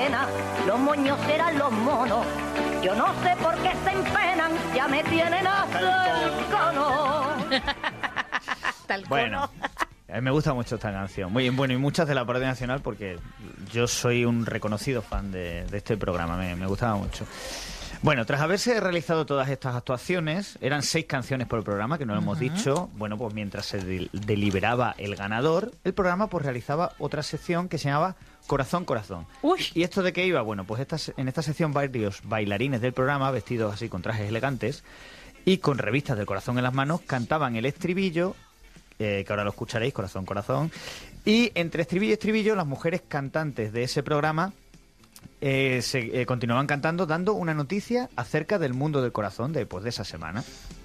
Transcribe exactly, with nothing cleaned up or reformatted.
pena, los moños serán los monos. Yo no sé por qué se empenan, ya me tienen hasta el cono. Tal Bueno, a mí me gusta mucho esta canción. Muy bueno, y muchas de la Parodia Nacional, porque yo soy un reconocido fan de, de este programa, me, me gustaba mucho. Bueno, tras haberse realizado todas estas actuaciones, eran seis canciones por el programa, que no lo uh-huh. hemos dicho. Bueno, pues mientras se de- deliberaba el ganador, el programa pues realizaba otra sección que se llamaba Corazón, Corazón. Uy. ¿Y esto de qué iba? Bueno, pues esta, en esta sección varios bailarines del programa, vestidos así con trajes elegantes y con revistas del corazón en las manos, cantaban el estribillo, eh, que ahora lo escucharéis, Corazón, Corazón. Y entre estribillo y estribillo, las mujeres cantantes de ese programa Eh, se eh, continuaban cantando, dando una noticia acerca del mundo del corazón de, pues, de esa semana.